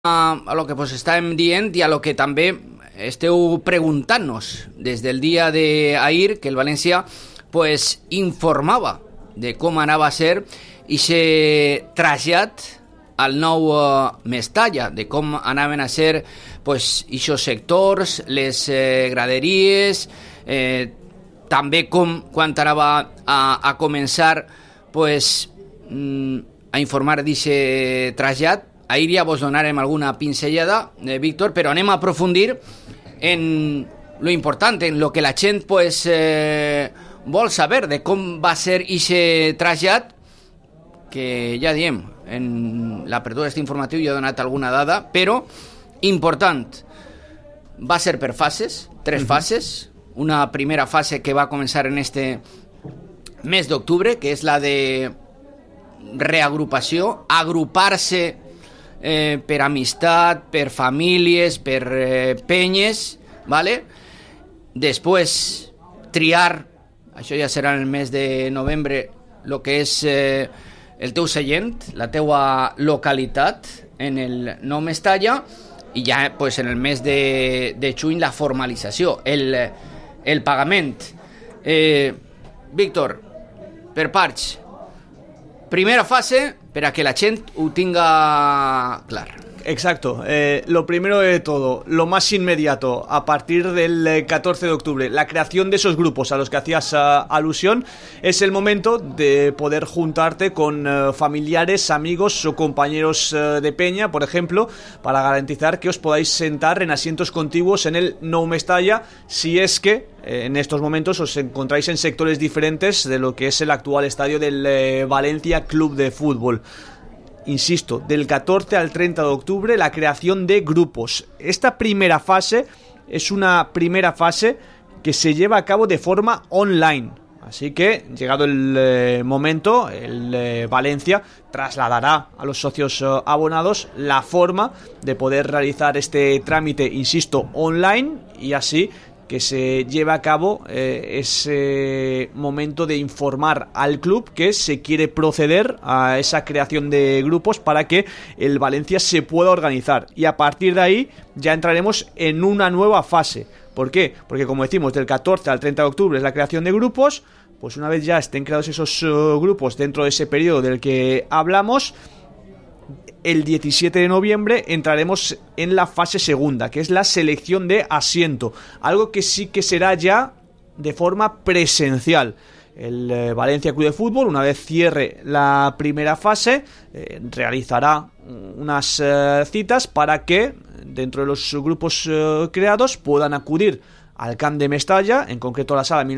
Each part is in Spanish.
a lo que pues estàvem dient i a lo que també esteu preguntant-nos des del dia d'ahir, que el València pues informava de com anava a ser ixe trasllat al nou Mestalla, de com anaven a ser pues ixos sectors, les graderies, també quan anava a començar pues a informar d'ixe trasllat. Ahir ja vos donarem alguna pinzellada, Víctor, però anem a aprofundir en lo important, en lo que la gent pues, vol saber de com va ser ixe trasllat, que ja diem, en l'apertura d'aquest informatiu jo he donat alguna dada, però important, va ser per fases, 3 fases, una primera fase que va començar en este mes d'octubre, que és la de reagrupació, agrupar-se per amistat, per famílies, per penyes, ¿vale? Després triar, això ja serà en el mes de novembre, el que és el teu seient, la teua localitat en el nou Mestalla, i ja pues, en el mes de juny la formalització, el pagament. Víctor, per parts, primera fase, para que la gente lo tenga claro. Exacto, lo primero de todo, lo más inmediato, a partir del 14 de octubre, la creación de esos grupos a los que hacías alusión, es el momento de poder juntarte con familiares, amigos o compañeros de peña, por ejemplo, para garantizar que os podáis sentar en asientos contiguos en el Nou Mestalla, si es que en estos momentos os encontráis en sectores diferentes de lo que es el actual estadio del Valencia Club de Fútbol. Insisto, del 14 al 30 de octubre la creación de grupos. Esta primera fase es una primera fase que se lleva a cabo de forma online. Así que, llegado el momento, el Valencia trasladará a los socios abonados la forma de poder realizar este trámite, insisto, online, y así que se lleve a cabo ese momento de informar al club que se quiere proceder a esa creación de grupos para que el Valencia se pueda organizar, y a partir de ahí ya entraremos en una nueva fase. ¿Por qué? Porque, como decimos, del 14 al 30 de octubre es la creación de grupos. Pues una vez ya estén creados esos grupos dentro de ese periodo del que hablamos, el 17 de noviembre entraremos en la fase segunda, que es la selección de asiento, algo que sí que será ya de forma presencial. El Valencia Club de Fútbol, una vez cierre la primera fase, realizará unas citas para que dentro de los grupos creados puedan acudir al Camp de Mestalla, en concreto a la sala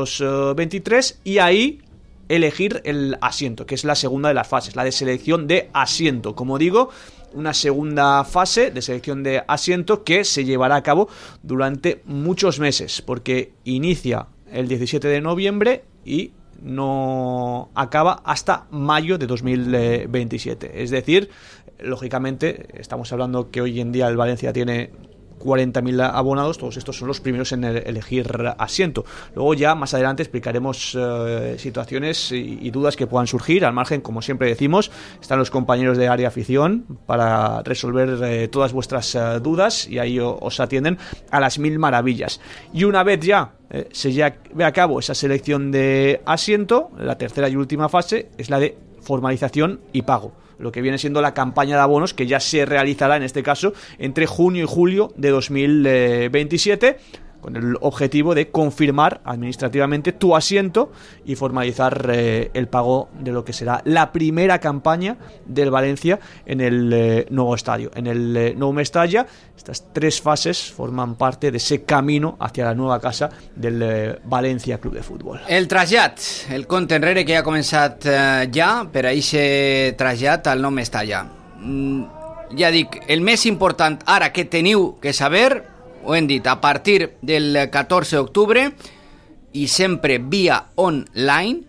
1923, y ahí elegir el asiento, que es la segunda de las fases, la de selección de asiento. Como digo, una segunda fase de selección de asiento que se llevará a cabo durante muchos meses, porque inicia el 17 de noviembre y no acaba hasta mayo de 2027. Es decir, lógicamente, estamos hablando que hoy en día el Valencia tiene 40.000 abonados, todos estos son los primeros en elegir asiento. Luego ya más adelante explicaremos situaciones y dudas que puedan surgir. Al margen, como siempre decimos, están los compañeros de área afición para resolver todas vuestras dudas, y ahí os atienden a las 1000 maravillas. Y una vez ya se lleve a cabo esa selección de asiento, la tercera y última fase es la de formalización y pago, lo que viene siendo la campaña de abonos, que ya se realizará en este caso entre junio y julio de 2027, con el objetivo de confirmar administrativamente tu asiento y formalizar el pago de lo que será la primera campaña del Valencia en el nuevo estadio, en el Nou Mestalla. Estas 3 fases forman parte de ese camino hacia la nueva casa del Valencia Club de Fútbol. El trasllat, el compte enrere que ha començat ja per a aquest trasllat al Nou Mestalla. Ja dic, el més important ara que teniu que saber, ho hem dit, a partir del 14 d'octubre, i sempre via online,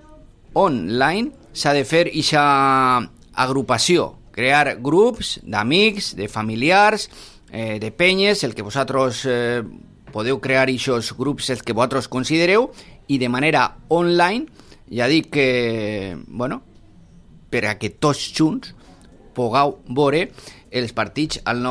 s'ha de fer aquesta agrupació, crear grups d'amics, de familiars, de penyes, el que vosaltres podeu crear aquests grups, els que vosaltres considereu, i de manera online, ja dic que, bueno, per a que tots junts Pogau Bore els partits al